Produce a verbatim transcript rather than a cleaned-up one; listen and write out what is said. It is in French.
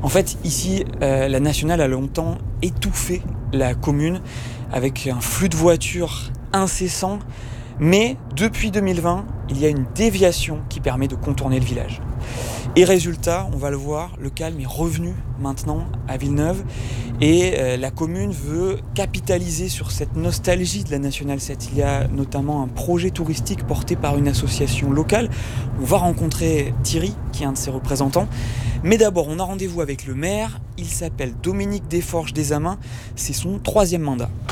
En fait, ici, euh, la nationale a longtemps étouffé la commune avec un flux de voitures incessant. Mais depuis deux mille vingt, il y a une déviation qui permet de contourner le village. Et résultat, on va le voir, le calme est revenu maintenant à Villeneuve et euh, la commune veut capitaliser sur cette nostalgie de la Nationale sept. Il y a notamment un projet touristique porté par une association locale. On va rencontrer Thierry, qui est un de ses représentants. Mais d'abord, on a rendez-vous avec le maire. Il s'appelle Dominique Desforges Desamins. C'est son troisième mandat.